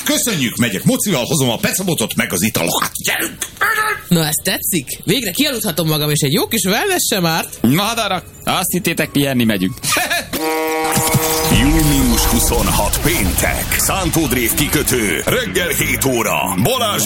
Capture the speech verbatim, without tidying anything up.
Köszönjük, megyek mocival, hozom a pecabotot, meg az italokat. Gyerünk! Na, ez tetszik? Végre kialudhatom magam, és egy jó kis wellness sem árt. Na, hadarak, azt hittétek, pihenni megyünk. június huszonhatodika péntek. Szántódrév kikötő. Reggel hét óra. Balázs